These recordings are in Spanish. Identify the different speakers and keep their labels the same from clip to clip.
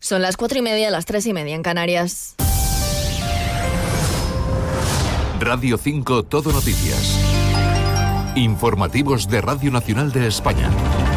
Speaker 1: Son las 4:30, las 3:30 en Canarias.
Speaker 2: Radio 5 Todo Noticias. Informativos de Radio Nacional de España.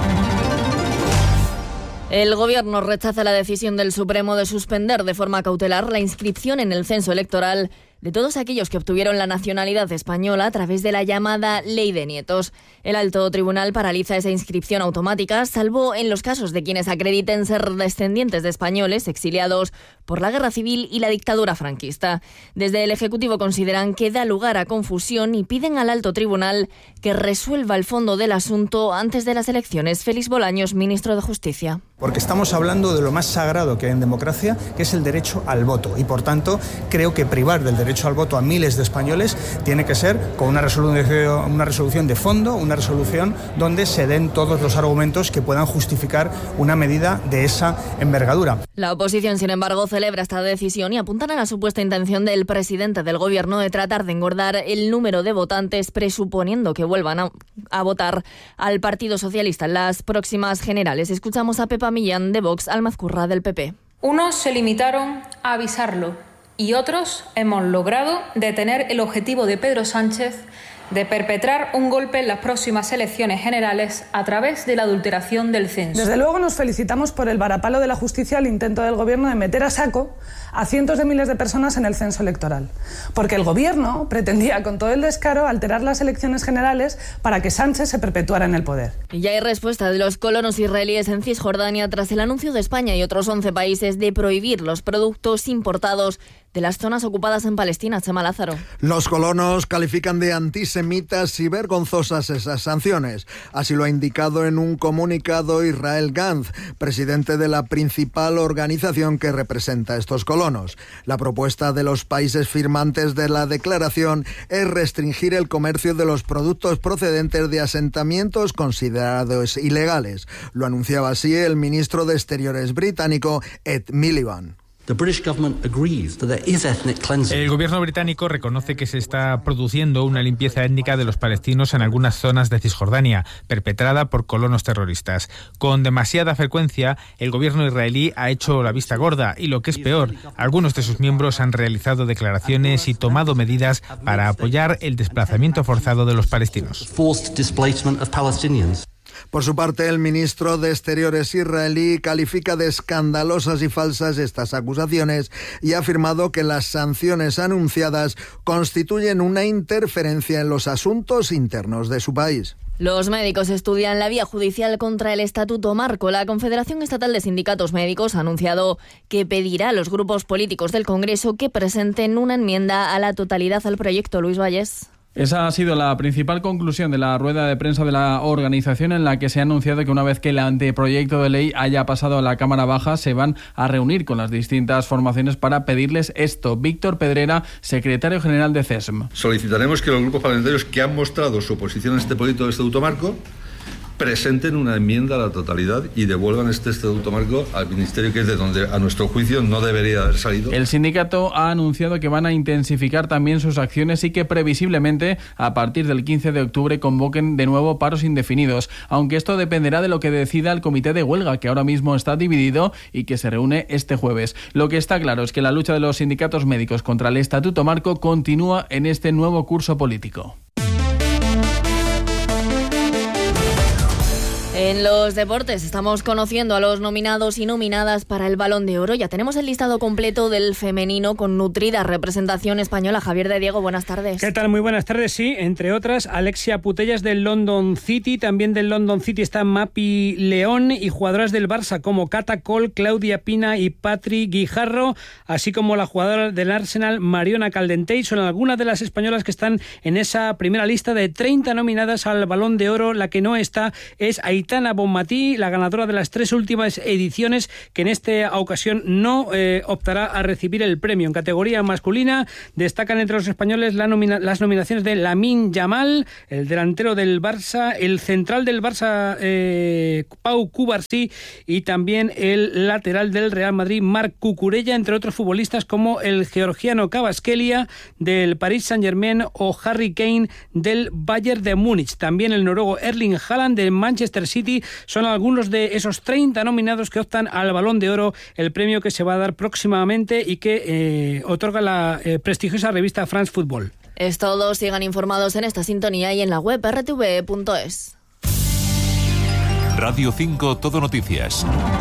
Speaker 1: El Gobierno rechaza la decisión del Supremo de suspender de forma cautelar la inscripción en el censo electoral de todos aquellos que obtuvieron la nacionalidad española a través de la llamada Ley de Nietos. El alto tribunal paraliza esa inscripción automática, salvo en los casos de quienes acrediten ser descendientes de españoles exiliados por la Guerra Civil y la dictadura franquista. Desde el Ejecutivo consideran que da lugar a confusión y piden al alto tribunal que resuelva el fondo del asunto antes de las elecciones. Félix Bolaños, ministro de Justicia.
Speaker 3: Porque estamos hablando de lo más sagrado que hay en democracia, que es el derecho al voto. Y por tanto, creo que privar del derecho al voto a miles de españoles tiene que ser con una resolución de fondo, una resolución donde se den todos los argumentos que puedan justificar una medida de esa envergadura.
Speaker 1: La oposición, sin embargo, celebra esta decisión y apuntan a la supuesta intención del presidente del Gobierno de tratar de engordar el número de votantes, presuponiendo que vuelvan a votar al Partido Socialista en las próximas generales. Escuchamos a Pepa Millán de Vox, al Mazcurra del PP.
Speaker 4: Unos se limitaron a avisarlo y otros hemos logrado detener el objetivo de Pedro Sánchez de perpetrar un golpe en las próximas elecciones generales a través de la adulteración del censo.
Speaker 5: Desde luego nos felicitamos por el varapalo de la justicia al intento del Gobierno de meter a saco a cientos de miles de personas en el censo electoral. Porque el Gobierno pretendía con todo el descaro alterar las elecciones generales para que Sánchez se perpetuara en el poder.
Speaker 1: Y ya hay respuesta de los colonos israelíes en Cisjordania tras el anuncio de España y otros 11 países de prohibir los productos importados de las zonas ocupadas en Palestina. Chema Lázaro.
Speaker 6: Los colonos califican de antisemitas y vergonzosas esas sanciones. Así lo ha indicado en un comunicado Israel Gantz, presidente de la principal organización que representa a estos colonos. La propuesta de los países firmantes de la declaración es restringir el comercio de los productos procedentes de asentamientos considerados ilegales. Lo anunciaba así el ministro de Exteriores británico Ed Miliband.
Speaker 7: El gobierno británico reconoce que se está produciendo una limpieza étnica de los palestinos en algunas zonas de Cisjordania, perpetrada por colonos terroristas. Con demasiada frecuencia, el gobierno israelí ha hecho la vista gorda y, lo que es peor, algunos de sus miembros han realizado declaraciones y tomado medidas para apoyar el desplazamiento forzado de los palestinos.
Speaker 6: Por su parte, el ministro de Exteriores israelí califica de escandalosas y falsas estas acusaciones y ha afirmado que las sanciones anunciadas constituyen una interferencia en los asuntos internos de su país.
Speaker 1: Los médicos estudian la vía judicial contra el Estatuto Marco. La Confederación Estatal de Sindicatos Médicos ha anunciado que pedirá a los grupos políticos del Congreso que presenten una enmienda a la totalidad al proyecto. Luis Valles.
Speaker 8: Esa ha sido la principal conclusión de la rueda de prensa de la organización, en la que se ha anunciado que una vez que el anteproyecto de ley haya pasado a la Cámara Baja, se van a reunir con las distintas formaciones para pedirles esto. Víctor Pedrera, secretario general de CESM.
Speaker 9: Solicitaremos que los grupos parlamentarios que han mostrado su oposición a este proyecto de Estatuto Marco presenten una enmienda a la totalidad y devuelvan este Estatuto Marco al Ministerio, que es de donde, a nuestro juicio, no debería haber salido.
Speaker 8: El sindicato ha anunciado que van a intensificar también sus acciones y que previsiblemente a partir del 15 de octubre convoquen de nuevo paros indefinidos, aunque esto dependerá de lo que decida el comité de huelga, que ahora mismo está dividido y que se reúne este jueves. Lo que está claro es que la lucha de los sindicatos médicos contra el Estatuto Marco continúa en este nuevo curso político.
Speaker 1: En los deportes estamos conociendo a los nominados y nominadas para el Balón de Oro. Ya tenemos el listado completo del femenino con nutrida representación española. Javier de Diego, buenas tardes.
Speaker 10: ¿Qué tal? Muy buenas tardes. Sí, entre otras, Alexia Putellas del London City. También del London City está Mapi León y jugadoras del Barça como Cata Cole, Claudia Pina y Patri Guijarro, así como la jugadora del Arsenal Mariona Caldentey. Son algunas de las españolas que están en esa primera lista de 30 nominadas al Balón de Oro. La que no está es Aitana Bonmatí, la ganadora de las 3 últimas ediciones, que en esta ocasión no optará a recibir el premio. En categoría masculina destacan entre los españoles las nominaciones de Lamine Yamal, el delantero del Barça, el central del Barça Pau Cubarsí, y también el lateral del Real Madrid Marc Cucurella, entre otros futbolistas como el georgiano Kvaratskhelia del Paris Saint-Germain o Harry Kane del Bayern de Múnich. También el noruego Erling Haaland del Manchester City City son algunos de esos 30 nominados que optan al Balón de Oro, el premio que se va a dar próximamente y que otorga la prestigiosa revista France Football.
Speaker 1: Es todo, sigan informados en esta sintonía y en la web rtv.es.
Speaker 2: Radio 5 Todo Noticias.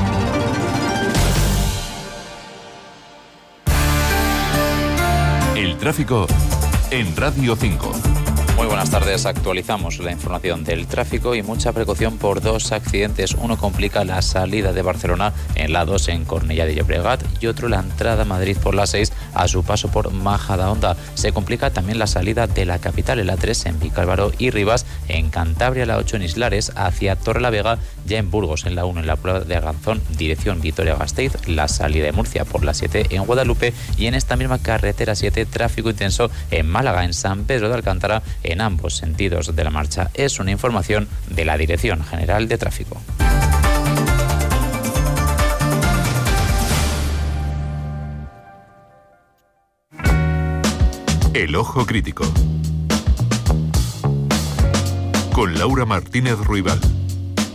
Speaker 2: El tráfico en Radio 5.
Speaker 11: Muy buenas tardes, actualizamos la información del tráfico y mucha precaución por dos accidentes. Uno complica la salida de Barcelona en la 2 en Cornellà de Llobregat y otro la entrada a Madrid por la 6 a su paso por Majadahonda. Se complica también la salida de la capital en la 3 en Vicálvaro y Rivas, en Cantabria la 8 en Islares hacia Torrelavega, ya en Burgos en la 1 en la prueba de Arganzón, dirección Vitoria-Gasteiz, la salida de Murcia por la 7 en Guadalupe y en esta misma carretera 7 tráfico intenso en Málaga, en San Pedro de Alcántara, en ambos sentidos de la marcha. Es una información de la Dirección General de Tráfico.
Speaker 2: El Ojo Crítico. Con Laura Martínez Ruibal.